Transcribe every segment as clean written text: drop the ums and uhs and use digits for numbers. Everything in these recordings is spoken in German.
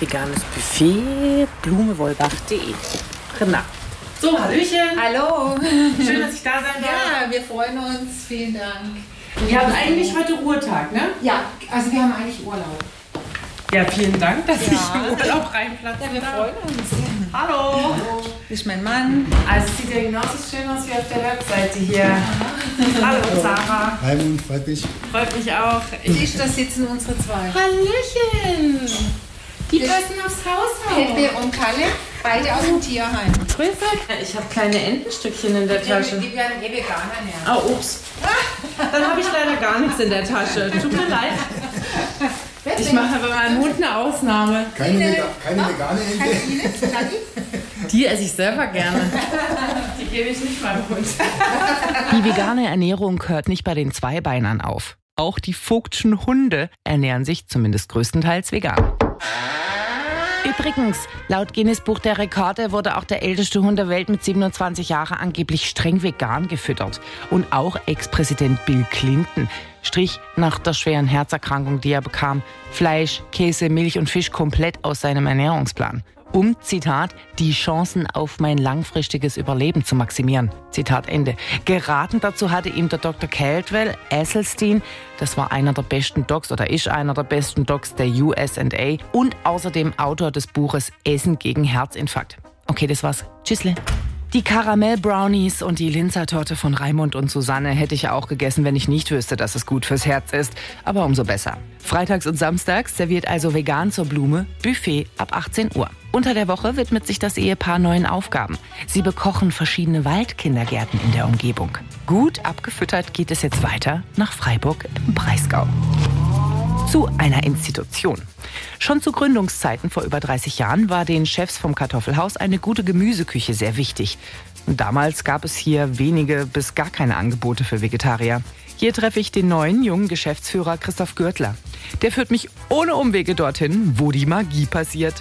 veganes Buffet, blumewollbach.de. Genau. So, Hallöchen. Hallo. Schön, dass ich da sein darf. Ja, wir freuen uns. Vielen Dank. Ihr habt eigentlich heute Ruhetag, ne? Ja, also wir haben eigentlich Urlaub. Ja, vielen Dank, dass ich im Urlaub reinplatze. Ja, wir freuen uns. Hallo. Hallo. Das ist mein Mann. Also es sieht ja genauso schön aus wie auf der Webseite hier. Hallo Sarah. Hi und freut mich. Freut mich auch. Da sitzen unsere zwei. Hallöchen. Die passen aufs Haus. Pepe und Kalle, beide aus dem Tierheim. Grüße. Ich habe kleine Entenstückchen in der Tasche. Die werden Veganer ernähren. Oh, ups. Dann habe ich leider gar nichts in der Tasche. Tut mir leid. Ich mache bei meinem Hund eine Ausnahme. Keine vegane Ente. Die esse ich selber gerne. Die gebe ich nicht meinem Hund. Die vegane Ernährung hört nicht bei den Zweibeinern auf. Auch die Vogtschen Hunde ernähren sich zumindest größtenteils vegan. Übrigens, laut Guinness Buch der Rekorde wurde auch der älteste Hund der Welt mit 27 Jahren angeblich streng vegan gefüttert. Und auch Ex-Präsident Bill Clinton strich nach der schweren Herzerkrankung, die er bekam, Fleisch, Käse, Milch und Fisch komplett aus seinem Ernährungsplan. Um, Zitat, die Chancen auf mein langfristiges Überleben zu maximieren. Zitat Ende. Geraten dazu hatte ihm der Dr. Caldwell Esselstyn, das war einer der besten Docs oder ist einer der besten Docs der USA und außerdem Autor des Buches Essen gegen Herzinfarkt. Okay, das war's. Tschüssle. Die Karamell-Brownies und die Linzertorte von Raimund und Susanne hätte ich auch gegessen, wenn ich nicht wüsste, dass es gut fürs Herz ist. Aber umso besser. Freitags und samstags serviert also vegan zur Blume Buffet ab 18 Uhr. Unter der Woche widmet sich das Ehepaar neuen Aufgaben. Sie bekochen verschiedene Waldkindergärten in der Umgebung. Gut abgefüttert geht es jetzt weiter nach Freiburg im Breisgau. Zu einer Institution. Schon zu Gründungszeiten vor über 30 Jahren war den Chefs vom Kartoffelhaus eine gute Gemüseküche sehr wichtig. Damals gab es hier wenige bis gar keine Angebote für Vegetarier. Hier treffe ich den neuen jungen Geschäftsführer Christoph Gürtler. Der führt mich ohne Umwege dorthin, wo die Magie passiert.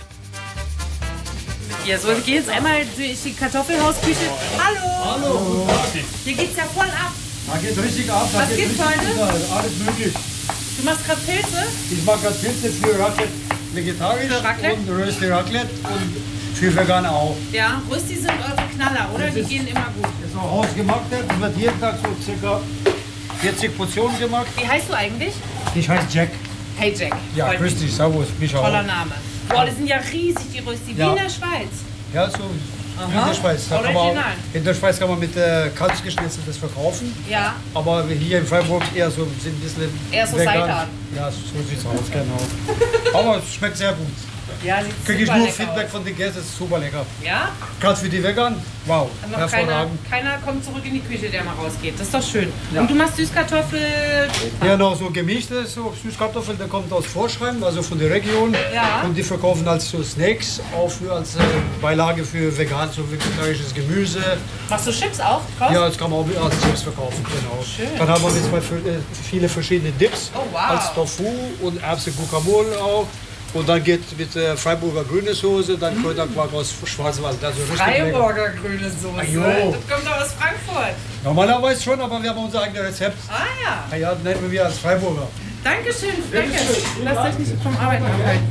Ja, so, ich gehe jetzt einmal durch die Kartoffelhausküche. Hallo! Hallo! Hier geht's ja voll ab. Da geht richtig ab. Was gibt's heute? Alles möglich. Du machst gerade Pilze? Ich mache gerade Pilze für Raclette vegetarisch Für Raclette? und Rösti Raclette und für vegan auch. Ja, Rösti sind eure Knaller, oder? Die gehen immer gut. Das ist auch hausgemacht. Das wird jeden Tag so circa 40 Portionen gemacht. Wie heißt du eigentlich? Ich heiße Jack. Hey Jack. Ja, Freut grüß mich. dich. Servus. Mich auch. Toller Name. Boah, die sind ja riesig, die Rösti. Wie Ja. in der Schweiz. Ja, so in der Schweiz. Da kann man, Original. in der Schweiz kann man mit Kalbsgeschnitzeltes verkaufen. Ja. Aber hier in Freiburg eher so sind ein bisschen Eher so vegan. Seitan. Ja, so sieht's aus, genau. Aber es schmeckt sehr gut. Ja, sieht Kriege ich super nur lecker Feedback aus. von den Gästen, es ist super lecker. Ja? Gerade für die Vegan, wow, Hat noch hervorragend. keiner kommt zurück in die Küche, der mal rausgeht. Das ist doch schön. Ja. Und du machst Süßkartoffel. Ja, noch so gemischte so Süßkartoffeln, der kommt aus Vorschheim, also von der Region. Ja. Und die verkaufen als so Snacks, auch als Beilage für vegan, so vegetarisches Gemüse. Machst du Chips auch draus? Ja, das kann man auch als Chips verkaufen, genau. Schön. Dann haben wir jetzt viele verschiedene Dips, Oh, wow. als Tofu und Erbse Guacamole auch. Und dann geht mit Freiburger grüne Soße, dann Kräuterquark aus Schwarzwald. Also richtig lecker. Freiburger grüne Soße. Ajo. Das kommt doch aus Frankfurt. Normalerweise schon, aber wir haben unser eigenes Rezept. Ah ja. Ja, nennen wir als Freiburger. Dankeschön. Danke. Lasst euch nicht vom Arbeiten abhalten.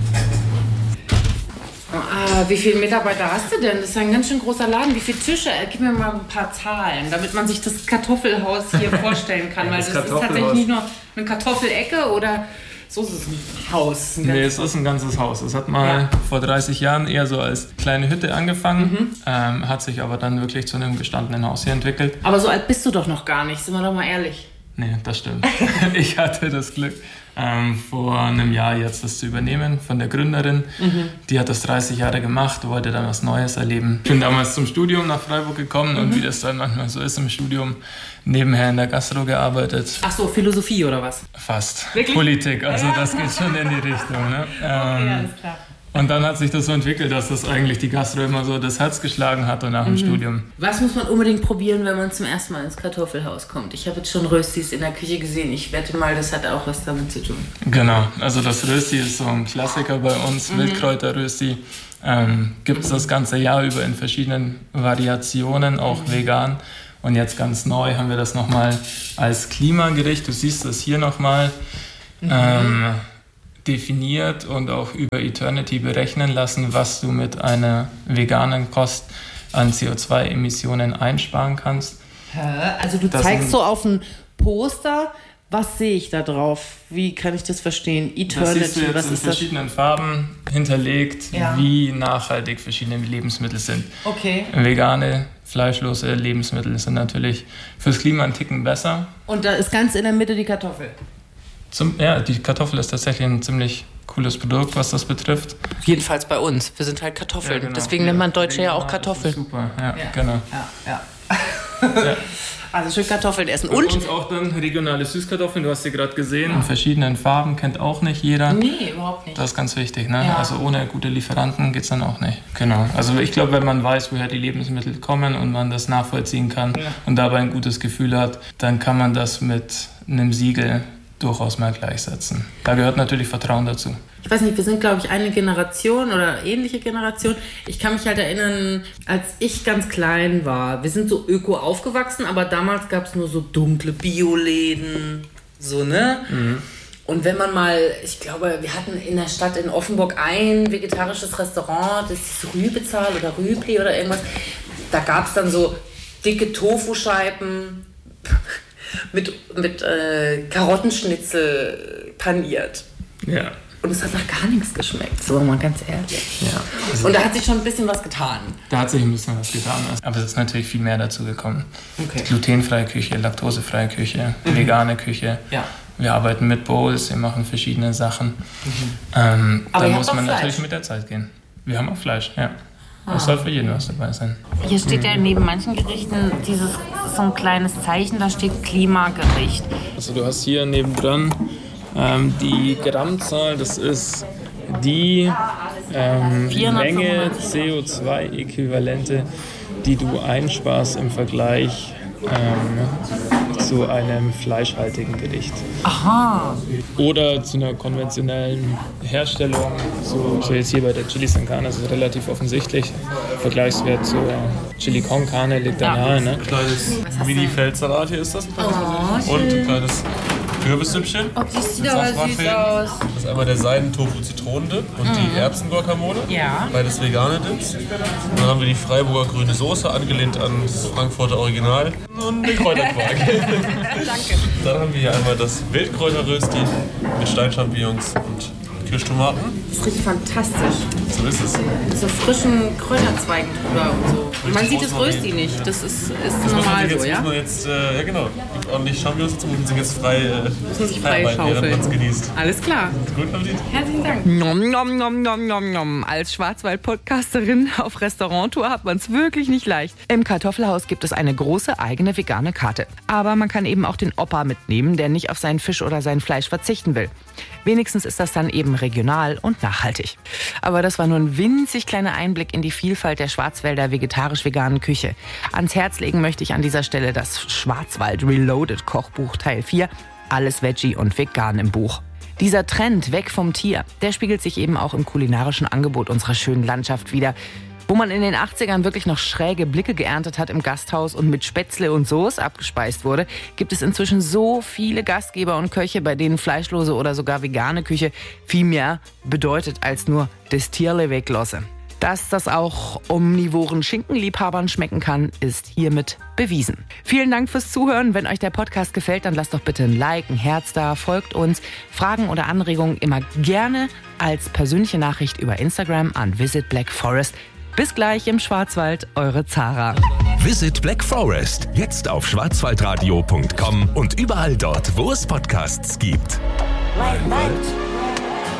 Ah, wie viele Mitarbeiter hast du denn? Das ist ein ganz schön großer Laden. Wie viele Tische? Gib mir mal ein paar Zahlen, damit man sich das Kartoffelhaus hier vorstellen kann. Weil das ist tatsächlich nicht nur eine Kartoffelecke oder so ist es ein Haus. Nee, es ist ein ganzes Haus. Es hat mal vor 30 Jahren eher so als kleine Hütte angefangen, hat sich aber dann wirklich zu einem gestandenen Haus hier entwickelt. Aber so alt bist du doch noch gar nicht, sind wir doch mal ehrlich. Nee, das stimmt. Ich hatte das Glück, vor einem Jahr jetzt das zu übernehmen von der Gründerin. Die hat das 30 Jahre gemacht, wollte dann was Neues erleben. Ich bin damals zum Studium nach Freiburg gekommen und wie das dann manchmal so ist im Studium, nebenher in der Gastro gearbeitet. Ach so, Philosophie oder was? Fast. Wirklich? Politik, also das geht schon in die Richtung. Ne? Okay, alles klar. Und dann hat sich das so entwickelt, dass das eigentlich die Gastro immer so das Herz geschlagen hat und nach dem Studium. Was muss man unbedingt probieren, wenn man zum ersten Mal ins Kartoffelhaus kommt? Ich habe jetzt schon Röstis in der Küche gesehen. Ich wette mal, das hat auch was damit zu tun. Genau, also das Rösti ist so ein Klassiker bei uns, Wildkräuterrösti. Gibt es das ganze Jahr über in verschiedenen Variationen, auch vegan. Und jetzt ganz neu haben wir das nochmal als Klimagericht. Du siehst das hier nochmal. definiert und auch über Eternity berechnen lassen, was du mit einer veganen Kost an CO2-Emissionen einsparen kannst. Also du zeigst so auf ein Poster, was sehe ich da drauf? Wie kann ich das verstehen? Eternity, das siehst du jetzt was in ist verschiedenen Farben hinterlegt, wie nachhaltig verschiedene Lebensmittel sind. Okay. Vegane, fleischlose Lebensmittel sind natürlich fürs Klima einen Ticken besser. Und da ist ganz in der Mitte die Kartoffel. Die Kartoffel ist tatsächlich ein ziemlich cooles Produkt, was das betrifft. Jedenfalls bei uns. Wir sind halt Kartoffeln. Ja, genau. Deswegen nennt man Deutsche ja auch Kartoffel. Super, genau. Ja. Also schön Kartoffeln essen. Und uns auch dann regionale Süßkartoffeln, du hast sie gerade gesehen, in verschiedenen Farben, kennt auch nicht jeder. Nee, überhaupt nicht. Das ist ganz wichtig, ne? Ja. Also ohne gute Lieferanten geht es dann auch nicht. Genau. Also ich glaube, wenn man weiß, woher die Lebensmittel kommen und man das nachvollziehen kann und dabei ein gutes Gefühl hat, dann kann man das mit einem Siegel durchaus mal gleichsetzen. Da gehört natürlich Vertrauen dazu. Ich weiß nicht, wir sind, glaube ich, eine Generation oder ähnliche Generation. Ich kann mich halt erinnern, als ich ganz klein war, wir sind so öko aufgewachsen, aber damals gab es nur so dunkle Bioläden, so, ne? Mhm. Und wenn man mal, ich glaube, wir hatten in der Stadt in Offenburg ein vegetarisches Restaurant, das ist Rübezahl oder Rübli oder irgendwas, da gab es dann so dicke Tofuscheiben mit Karottenschnitzel paniert. Ja. Und es hat nach gar nichts geschmeckt, so mal ganz ehrlich. Ja. Also und da hat sich schon ein bisschen was getan. Da hat sich ein bisschen was getan, aber es ist natürlich viel mehr dazu gekommen. Okay. Glutenfreie Küche, laktosefreie Küche, vegane Küche. Ja. Wir arbeiten mit Bowls, wir machen verschiedene Sachen. Da muss man natürlich mit der Zeit gehen. Wir haben auch Fleisch, ja. Es soll für jeden was dabei sein. Hier steht ja neben manchen Gerichten so ein kleines Zeichen, da steht Klimagericht. Also du hast hier nebendran die Grammzahl, das ist die Menge CO2-Äquivalente, die du einsparst im Vergleich zu einem fleischhaltigen Gericht. Aha. Oder zu einer konventionellen Herstellung, so jetzt hier bei der Chili San Carne, das ist relativ offensichtlich. Vergleichswert zur Chili con Carne liegt da nahe. Ne? Ein kleines Mini-Feldsalat hier ist das. Und ein kleines Kürbissüppchen. Oh, das sieht aber süß aus. Das ist einmal der Seiden-Tofu-Zitronendip und die Erbsen-Guacamole. Ja. Beides vegane Dips. Und dann haben wir die Freiburger grüne Soße, angelehnt an das Frankfurter Original. Und den Kräuterquark. Danke. Dann haben wir hier einmal das Wildkräuterrösti mit Steinchampignons und Kirschtomaten. Das ist richtig fantastisch. So ist es. So frischen Kräuterzweigen drüber und so. Und man sieht das Rösti nicht. Das ist normal so, ja? Muss man jetzt, ja genau, ordentlich Champignons dazu, müssen sich jetzt frei schaufeln, während man es genießt. Alles klar. Guten Appetit. Herzlichen Dank. Nom, nom, nom, nom, nom, nom. Als Schwarzwald-Podcasterin auf Restauranttour hat man es wirklich nicht leicht. Im Kartoffelhaus gibt es eine große eigene vegane Karte. Aber man kann eben auch den Opa mitnehmen, der nicht auf seinen Fisch oder sein Fleisch verzichten will. Wenigstens ist das dann eben regional und nachhaltig. Aber das war nur ein winzig kleiner Einblick in die Vielfalt der Schwarzwälder vegetarisch-veganen Küche. Ans Herz legen möchte ich an dieser Stelle das Schwarzwald Reloaded Kochbuch Teil 4. Alles Veggie und vegan im Buch. Dieser Trend weg vom Tier, der spiegelt sich eben auch im kulinarischen Angebot unserer schönen Landschaft wider. Wo man in den 80ern wirklich noch schräge Blicke geerntet hat im Gasthaus und mit Spätzle und Soße abgespeist wurde, gibt es inzwischen so viele Gastgeber und Köche, bei denen fleischlose oder sogar vegane Küche viel mehr bedeutet als nur das Tierle weglassen. Dass das auch omnivoren Schinkenliebhabern schmecken kann, ist hiermit bewiesen. Vielen Dank fürs Zuhören. Wenn euch der Podcast gefällt, dann lasst doch bitte ein Like, ein Herz da, folgt uns. Fragen oder Anregungen immer gerne als persönliche Nachricht über Instagram an Visit Black Forest. Bis gleich im Schwarzwald, eure Zara. Visit Black Forest, jetzt auf schwarzwaldradio.com und überall dort, wo es Podcasts gibt. Wald.